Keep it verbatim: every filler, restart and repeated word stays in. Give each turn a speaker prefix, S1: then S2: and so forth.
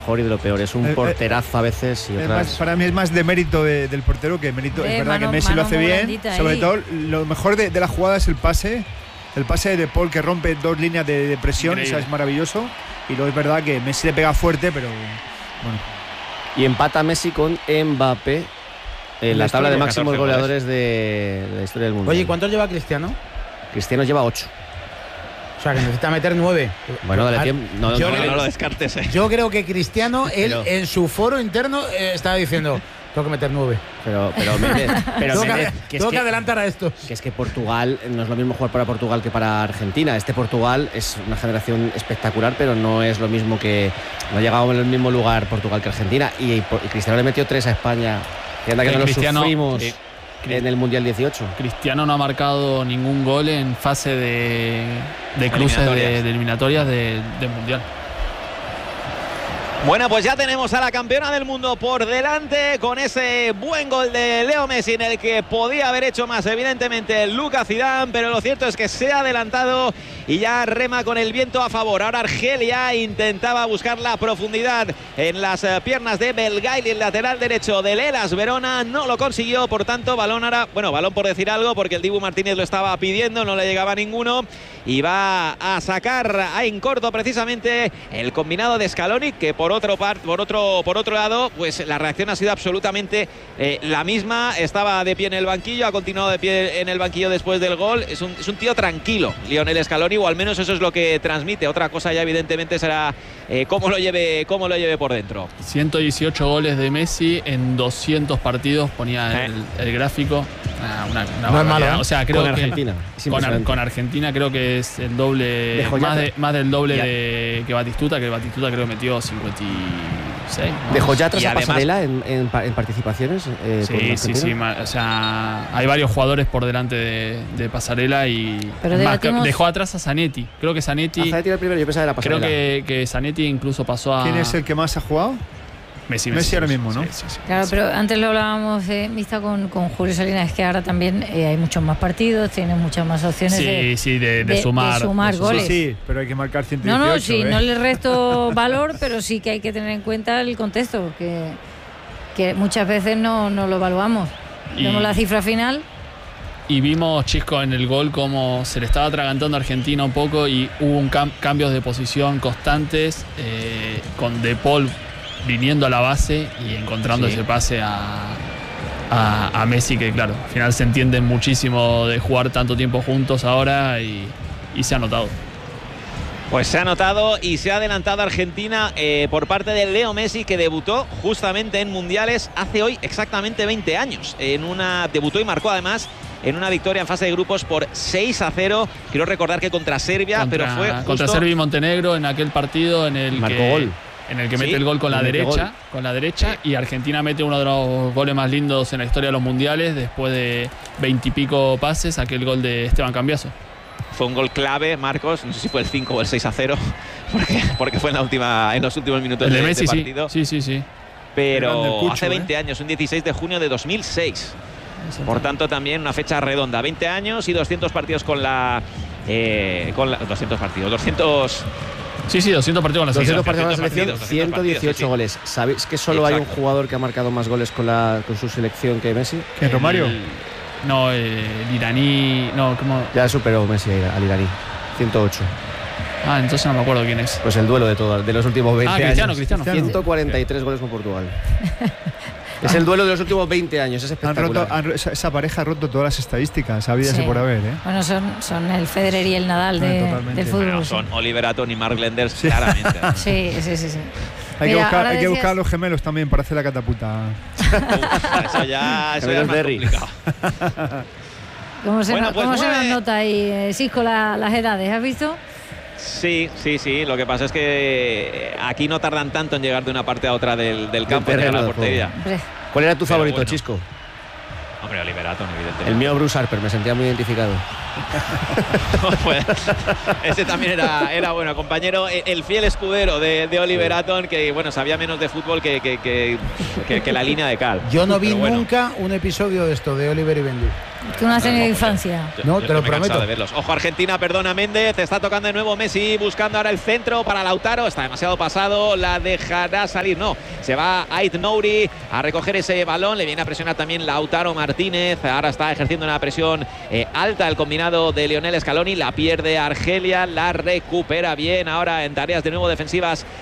S1: mejor y de lo peor. Es un
S2: Eh, eh,
S1: porterazo a veces y
S2: Es
S1: otras.
S2: más- para mí es más de mérito de- del portero que mérito.
S3: Eh,
S2: es verdad
S3: mano-
S2: que Messi lo
S3: mano
S2: hace
S3: muy
S2: bien.
S3: blandita
S2: Sobre
S3: ahí.
S2: todo, lo mejor de, de la jugada es el pase. El pase de Paul que rompe dos líneas de, de presión.
S4: Increíble.
S2: Esa es maravilloso. Y luego es verdad que Messi le pega fuerte, pero bueno.
S1: Y empata Messi con Mbappé en la tabla de máximos goleadores de, de la historia del mundo.
S5: Oye, ¿cuántos lleva Cristiano?
S1: Cristiano lleva ocho.
S5: O sea, que necesita meter nueve.
S1: Bueno, dale
S5: Ah,
S1: tiempo. No,
S5: yo
S1: no,
S5: le-
S1: no,
S6: No lo descartes, ¿eh?
S5: Yo creo que Cristiano, él
S1: Pero-
S5: en su foro interno eh, estaba diciendo, tengo que meter nueve.
S1: Pero, pero, Méndez, pero
S5: tengo que,
S1: Méndez, que, es
S5: tengo que
S1: que,
S5: adelantar a esto.
S1: que es que Portugal no es lo mismo jugar para Portugal que para Argentina. Este Portugal es una generación espectacular, pero no es lo mismo que. No ha llegado en el mismo lugar Portugal que Argentina. Y, y Cristiano le metió tres a España. Que anda que
S4: Eh,
S1: no lo
S4: Cristiano,
S1: sufrimos
S4: eh,
S1: en el Mundial dieciocho.
S4: Cristiano no ha marcado ningún gol en fase de, de cruces de,
S6: Eliminatorias.
S4: de eliminatorias de- del Mundial.
S6: Bueno, pues ya tenemos a la campeona del mundo por delante con ese buen gol de Leo Messi en el que podía haber hecho más, evidentemente, Lucas Zidane, pero lo cierto es que se ha adelantado y ya rema con el viento a favor. Ahora Argelia intentaba buscar la profundidad en las eh, piernas de Belgaili, el lateral derecho del Hellas Verona, no lo consiguió, por tanto, balón ahora, bueno, balón por decir algo, porque el Dibu Martínez lo estaba pidiendo, no le llegaba ninguno, y va a sacar a en corto precisamente el combinado de Scaloni, que por otro par, por otro por otro lado, pues la reacción ha sido absolutamente eh, la misma. Estaba de pie en el banquillo, ha continuado de pie en el banquillo después del gol. Es un, es un tío tranquilo, Lionel Scaloni, o al menos eso es lo que transmite. Otra cosa ya evidentemente será eh, cómo lo lleve cómo lo lleve por dentro.
S4: ciento dieciocho goles de Messi en doscientos partidos, ponía el, el gráfico. Ah, una, una
S5: No es
S4: barbaridad.
S5: malo, ¿eh?
S4: O sea, creo
S1: Con
S4: que
S1: Argentina. Es
S4: con, Ar-
S1: impresionante.
S4: con Argentina creo que es el doble,
S1: De Joyata.
S4: más, de- más del doble
S6: Ya.
S4: de, que Batistuta, que Batistuta creo que metió cincuenta y seis. ¿no?
S1: ¿Dejó ya atrás
S6: Y
S1: a
S6: además-
S1: Pasarela en, en pa- en participaciones? Eh, con
S4: Sí, sí,
S1: Argentina?
S4: sí. ma- O sea, hay varios jugadores por delante de, de Pasarela y
S3: Pero
S4: es más,
S3: debatimos-
S4: dejó atrás a Zanetti. Creo que Zanetti,
S1: Ah, Zanetti era el primero, yo pensaba que era
S4: creo
S1: Pasarela.
S4: que, que Zanetti incluso pasó a
S2: ¿Quién es el que más ha jugado?
S4: Messi,
S2: Messi ahora mismo, ¿no?
S4: Sí, sí, sí.
S3: Claro, pero antes lo hablábamos de Mista con, con Julio Salinas, es que ahora también eh, hay muchos más partidos, tienen muchas más opciones
S4: Sí,
S3: de,
S4: sí, de, de
S3: de- de
S4: sumar,
S3: sumar
S4: de sumar.
S3: goles.
S2: Sí, sí, pero hay que marcar ciento
S3: No,
S2: dieciocho.
S3: no, sí,
S2: ¿eh?
S3: no le resto valor, pero sí que hay que tener en cuenta el contexto, que, que muchas veces no, no lo evaluamos.
S4: Y-
S3: Vemos la cifra final.
S4: Y vimos, Chisco, en el gol cómo se le estaba atragantando a Argentina un poco y hubo un cam- cambios de posición constantes, eh, con De Paul viniendo a la base y encontrando
S6: Sí.
S4: ese pase a, a, a Messi, que claro, al final se entienden muchísimo de jugar tanto tiempo juntos ahora y, y se ha notado.
S6: Pues se ha notado y se ha adelantado Argentina eh, por parte de Leo Messi, que debutó justamente en mundiales hace hoy exactamente veinte años. En una debutó y marcó además en una victoria en fase de grupos por seis a cero. Quiero recordar que contra Serbia,
S4: Contra,
S6: pero fue justo...
S4: contra Serbia y Montenegro en aquel partido en el
S1: Marcó
S4: que,
S1: gol.
S4: en el que
S6: Sí,
S4: mete el gol con la
S1: mete
S4: derecha,
S1: gol.
S4: con la derecha y Argentina mete uno de los goles más lindos en la historia de los mundiales después de veintipico pases, aquel gol de Esteban Cambiaso.
S6: Fue un gol clave, Marcos, no sé si fue el cinco o el seis a cero, porque, porque fue en, la última, en los últimos minutos
S4: El
S6: de,
S4: de Messi,
S6: de
S4: sí.
S6: partido.
S4: Sí, sí, sí.
S6: Pero
S2: Grande el Cucho,
S6: hace veinte
S2: ¿eh?
S6: años, un dieciséis de junio de dos mil seis. Por tanto, también una fecha redonda. veinte años y doscientos partidos con la... Eh, con la doscientos partidos, doscientos...
S4: Sí, sí, doscientos partidos con la
S1: doscientos
S4: selección.
S1: partidos con la
S6: doscientos
S1: selección,
S6: partidos,
S1: ciento dieciocho
S6: doscientos
S1: goles. ¿Sabéis que solo hay un
S6: Exacto.
S1: jugador que ha marcado más goles con, la, con su selección que Messi?
S2: ¿Quién, Romario?
S4: El- no, eh, el iraní. No, ¿cómo?
S1: Ya superó Messi al iraní. ciento ocho.
S4: Ah, entonces no me acuerdo quién es.
S1: Pues el duelo de todos, de los últimos veinte
S4: Ah, Cristiano,
S1: años.
S4: Cristiano.
S1: ciento cuarenta y tres goles con Portugal. Es el duelo de los últimos veinte años, es
S2: Han
S1: espectacular.
S2: roto, han ro- esa, esa pareja ha roto todas las estadísticas, habidas
S3: Sí.
S2: y por haber, ¿eh?
S3: Bueno, son, son el Federer y el Nadal
S2: Ah,
S3: de-
S2: totalmente.
S3: del fútbol.
S6: Bueno,
S3: sí.
S6: son Oliver Atom y Mark Lenders, claramente.
S3: Sí, sí, sí, sí.
S2: Hay,
S3: Mira,
S2: que, buscar,
S3: ahora
S2: hay que
S3: decías-
S2: buscar a los gemelos también para hacer la catapulta.
S6: Uf, eso ya, eso ya es
S1: Gemelos
S6: más
S1: Derry.
S6: complicado.
S3: ¿Cómo se,
S6: Bueno,
S3: no-
S6: pues
S3: cómo se nos
S6: mueve-
S3: nota ahí, eh, Sisco, la- las edades? ¿Has visto?
S6: Sí, sí, sí. Lo que pasa es que aquí no tardan tanto en llegar de una parte a otra del, del campo,
S1: terreno
S6: de la
S1: de
S6: portería.
S3: Hombre,
S1: ¿Cuál era tu
S6: Pero
S1: favorito,
S6: bueno.
S1: Chisco?
S6: Hombre, Oliver Atom, evidentemente.
S1: El mío, Bruce Harper, me sentía muy identificado.
S6: Pues, ese también era, era bueno, compañero, el, el fiel escudero de, de Oliver Atom, que bueno, sabía menos de fútbol que, que, que, que- que la línea de cal.
S5: Yo no vi
S6: Pero bueno.
S5: nunca un episodio de esto de Oliver y Bendy.
S3: Tú no has tenido infancia.
S6: Yo,
S5: No,
S6: yo
S5: te lo
S6: me he cansado
S5: prometo.
S6: de verlos. Ojo Argentina, perdona Méndez, está tocando de nuevo Messi, buscando ahora el centro para Lautaro, está demasiado pasado, la dejará salir, no, se va Ait Nouri a recoger ese balón, le viene a presionar también Lautaro Martínez, ahora está ejerciendo una presión eh, alta el combinado de Lionel Scaloni, la pierde Argelia, la recupera bien ahora en tareas de nuevo defensivas